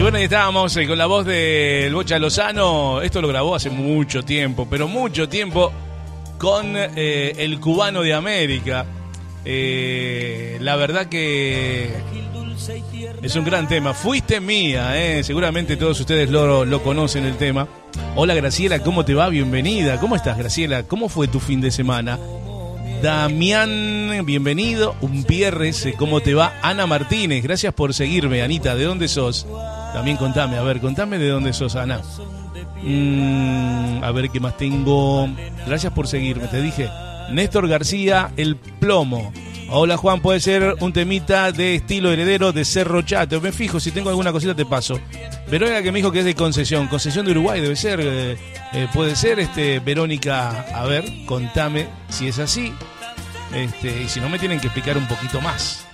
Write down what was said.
bueno, ahí estábamos con la voz del Bocha Lozano. Esto lo grabó hace mucho tiempo, pero mucho tiempo, con el Cubano de América. La verdad que es un gran tema. Fuiste mía, seguramente todos ustedes lo conocen el tema. Hola Graciela, ¿cómo te va? Bienvenida. ¿Cómo estás, Graciela? ¿Cómo fue tu fin de semana? Damián, bienvenido. Umpierres, ¿cómo te va? Ana Martínez, gracias por seguirme. Anita, ¿de dónde sos? También contame, contame de dónde sos, Ana. A ver qué más tengo. Gracias por seguirme, te dije. Néstor García, El Plomo. Hola Juan, puede ser un temita de estilo heredero de Cerro Chato. Me fijo, si tengo alguna cosita te paso. Verónica, que me dijo que es de Concesión de Uruguay, debe ser. Puede ser, Verónica, a ver, contame si es así. Y si no, me tienen que explicar un poquito más.